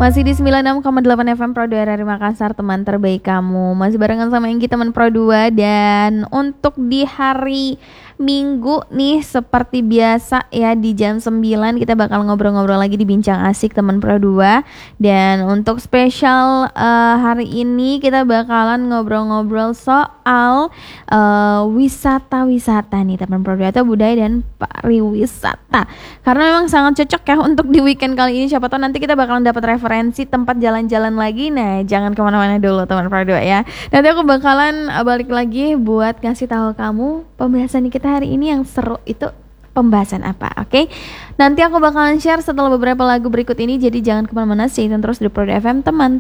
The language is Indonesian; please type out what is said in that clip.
Masih di 96,8 FM Pro 2 RRI Makassar, teman terbaik kamu. Masih barengan sama Enggi, teman Pro 2. Dan untuk di hari Minggu nih, seperti biasa ya, di jam 9 kita bakal ngobrol-ngobrol lagi di Bincang Asik teman Pro 2. Dan untuk spesial hari ini kita bakalan ngobrol-ngobrol soal wisata-wisata nih teman Pro 2, atau budaya dan pariwisata. Karena memang sangat cocok ya untuk di weekend kali ini. Siapa tahu nanti kita bakalan dapat referensi tempat jalan-jalan lagi. Nah, jangan kemana-mana dulu teman Pro 2 ya. Nanti aku bakalan balik lagi buat ngasih tahu kamu pembahasan kita hari ini yang seru itu pembahasan apa, oke? Nanti aku bakalan share setelah beberapa lagu berikut ini. Jadi jangan kemana-mana, stay tune terus di Pro 2 FM, teman